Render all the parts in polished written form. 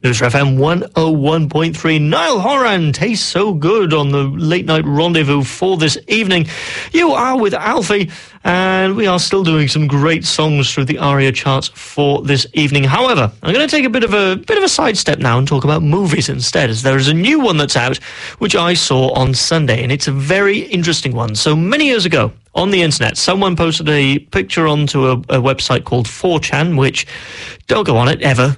News FM 101.3. Niall Horan tastes so good on the Late Night Rendezvous for this evening. You are with Alfie, and we are still doing some great songs through the ARIA charts for this evening. However, I'm going to take a bit of a sidestep now and talk about movies instead, as there is a new one that's out, which I saw on Sunday, and it's a very interesting one. So many years ago, on the internet, someone posted a picture onto a website called 4chan, which, don't go on it ever.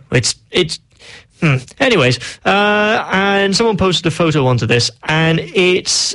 Anyways, and someone posted a photo onto this, and it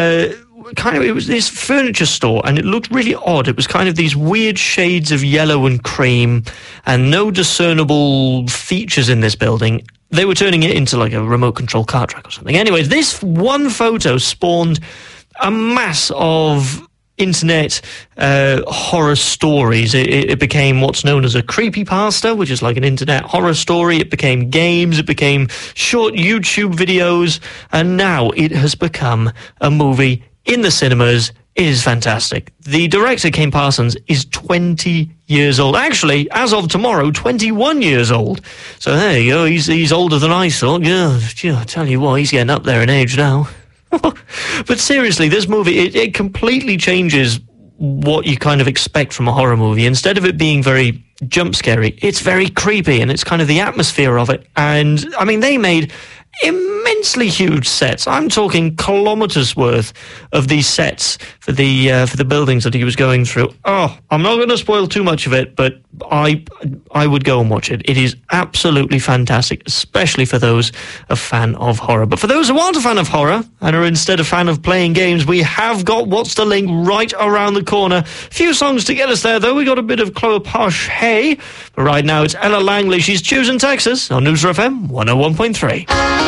was this furniture store, and it looked really odd. It was kind of these weird shades of yellow and cream, and no discernible features in this building. They were turning it into like a remote control car track or something. Anyways, this one photo spawned a mass of internet horror stories. It became what's known as a creepypasta, which is like an internet horror story. It became games. It became short YouTube videos. And now it has become a movie in the cinemas. It is fantastic. The director, Kane Parsons, is 20 years old. Actually, as of tomorrow, 21 years old. So there you go. He's older than I thought. Yeah, I tell you what, he's getting up there in age now. But seriously, this movie, it completely changes what you kind of expect from a horror movie. Instead of it being very jump scary, it's very creepy, and it's kind of the atmosphere of it. And, I mean, they made immensely huge sets. I'm talking kilometers worth of these sets for the buildings that he was going through. Oh, I'm not going to spoil too much of it, but I would go and watch it. It is absolutely fantastic, especially for those a fan of horror. But for those who aren't a fan of horror and are instead a fan of playing games, we have got What's the Link right around the corner. A few songs to get us there, though. We got a bit of Chloe Posh Hey, but right now it's Ella Langley. She's choosing Texas on News FM 101.3.